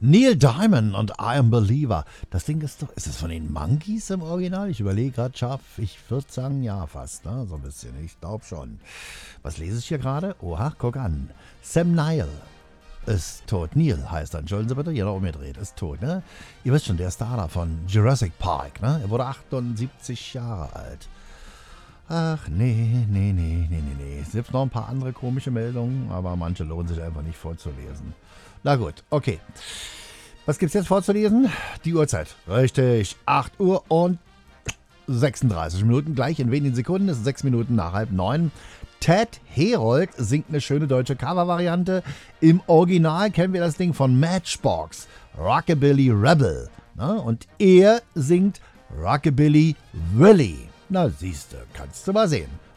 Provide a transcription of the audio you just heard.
Neil Diamond und I Am Believer. Das Ding ist doch, ist es von den Monkees im Original? Ich überlege gerade scharf, ich würde sagen ja fast, ne? So ein bisschen, ich glaube schon. Was lese ich hier gerade? Oha, guck an. Sam Neill ist tot. Neil heißt er, entschuldigen Sie bitte, hier noch umgedreht, ist tot, ne? Ihr wisst schon, der Star da von Jurassic Park, ne? Er wurde 78 Jahre alt. Ach, nee. Es gibt noch ein paar andere komische Meldungen, aber manche lohnen sich einfach nicht vorzulesen. Na gut, okay. Was gibt's jetzt vorzulesen? Die Uhrzeit. Richtig, 8 Uhr und 36 Minuten. Gleich in wenigen Sekunden ist 6 Minuten nach 8:30. Ted Herold singt eine schöne deutsche Covervariante. Im Original kennen wir das Ding von Matchbox, Rockabilly Rebel. Na, und er singt Rockabilly Willie. Na siehste, kannst du mal sehen.